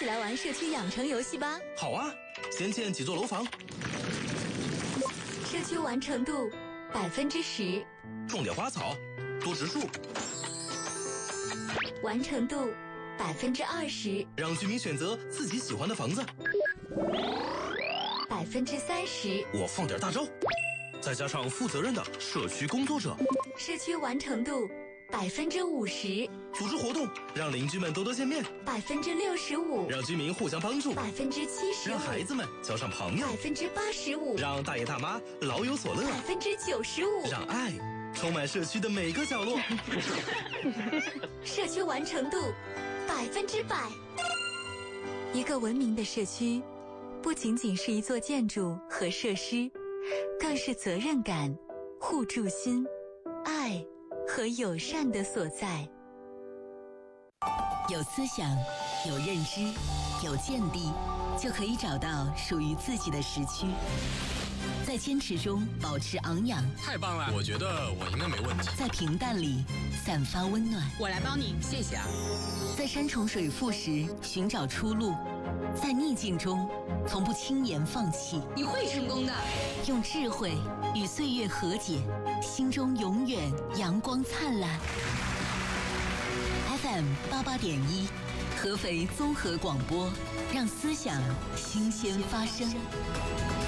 起来玩社区养成游戏吧。 好啊，先建几座楼房。 社区完成度10%， 种点花草，多植树。 完成度20%， 让居民选择自己喜欢的房子。 30%， 我放点大招，再加上负责任的社区工作者。 社区完成度50%， 组织活动，让邻居们多多见面。 65%， 让居民互相帮助。 75%， 让孩子们交上朋友。 85%， 让大爷大妈老有所乐。 95%， 让爱充满社区的每个角落。 社区完成度100%。一个文明的社区，不仅仅是一座建筑和设施，更是责任感、互助心、爱和友善的所在。 有思想，有认知，有见地，就可以找到属于自己的时区。在坚持中保持昂扬， 太棒了！我觉得我应该没问题。 在平淡里散发温暖， 我来帮你，谢谢啊。 在山重水复时寻找出路，在逆境中从不轻言放弃。 你会成功的。 用智慧与岁月和解，心中永远阳光灿烂。FM 88.1，合肥综合广播，让思想新鲜发生。